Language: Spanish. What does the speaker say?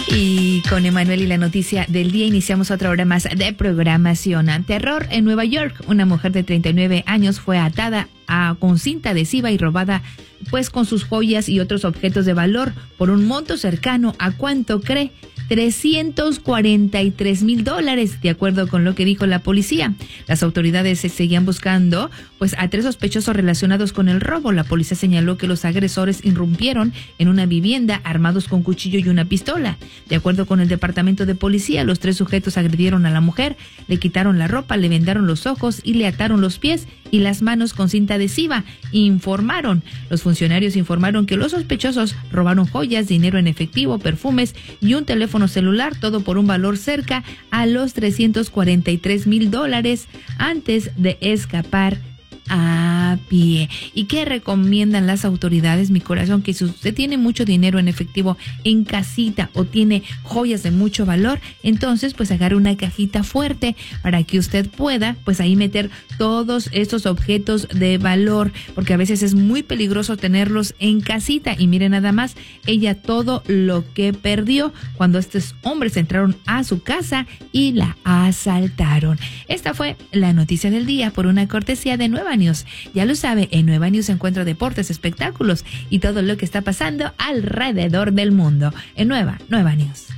Y con Emanuel y la noticia del día iniciamos otra hora más de programación. Terror en Nueva York. Una mujer de 39 años fue atada con cinta adhesiva y robada pues con sus joyas y otros objetos de valor por un monto cercano a ¿cuánto cree? $343,000, de acuerdo con lo que dijo la policía. Las autoridades seguían buscando pues a 3 sospechosos relacionados con el robo. La policía señaló que los agresores irrumpieron en una vivienda armados con cuchillo y una pistola. De acuerdo con el departamento de policía, los 3 sujetos agredieron a la mujer, le quitaron la ropa, le vendaron los ojos y le ataron los pies y las manos con cinta adhesiva. Los funcionarios informaron que los sospechosos robaron joyas, dinero en efectivo, perfumes y un teléfono celular, todo por un valor cerca a los $343,000 antes de escapar a pie. ¿Y qué recomiendan las autoridades, mi corazón? Que si usted tiene mucho dinero en efectivo en casita o tiene joyas de mucho valor, entonces pues agarre una cajita fuerte para que usted pueda pues ahí meter todos estos objetos de valor, porque a veces es muy peligroso tenerlos en casita. Y mire nada más, ella todo lo que perdió cuando estos hombres entraron a su casa y la asaltaron. Esta fue la noticia del día por una cortesía de Nueva News. Ya lo sabe, en Nueva News se encuentra deportes, espectáculos y todo lo que está pasando alrededor del mundo. En Nueva News.